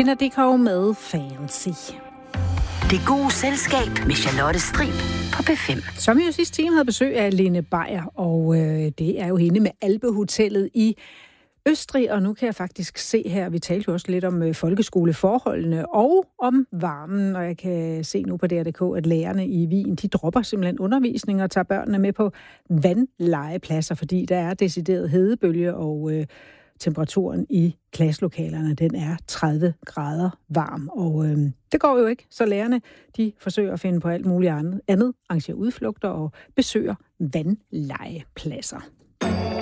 Tina Dickow med Fancy. Det gode selskab med Charlotte Strib på P5. Som jo sidste time havde besøg af Lene Beyer, og det er jo hende med Alpehotellet i Østrig, og nu kan jeg faktisk se her, vi talte jo også lidt om folkeskoleforholdene og om varmen, og jeg kan se nu på DR.dk, at lærerne i Wien, de dropper simpelthen undervisning og tager børnene med på vandlegepladser, fordi der er decideret hedebølge, og temperaturen i klasselokalerne, den er 30 grader varm, og det går jo ikke, så lærerne, de forsøger at finde på alt muligt andet, arrangerer udflugter og besøger vandlegepladser.